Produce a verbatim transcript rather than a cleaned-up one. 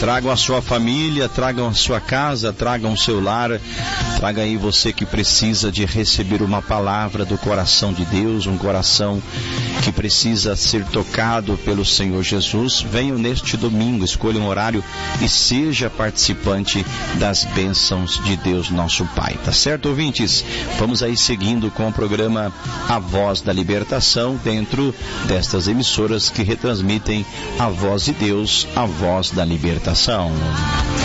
Tragam a sua família, tragam a sua casa, tragam o seu lar. Traga aí você que precisa de receber uma palavra do coração de Deus, um coração que precisa ser tocado pelo Senhor Jesus. Venham neste domingo, escolha um horário e seja participante das bênçãos de Deus nosso Pai. Tá certo, ouvintes? Vamos aí seguindo com o programa A Voz da Libertação, dentro destas emissoras que retransmitem a voz de Deus, a voz da libertação.